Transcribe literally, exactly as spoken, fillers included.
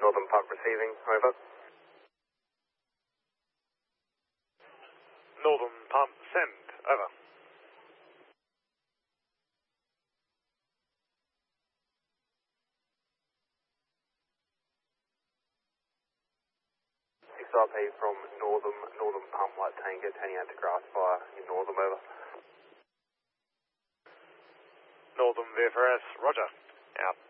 Northern Pump receiving, over. Northern Pump, send, over. six R P from Northern, Northern Pump, Light Tango, turning out to grass fire in Northern, over. Northern V F R S, roger, out.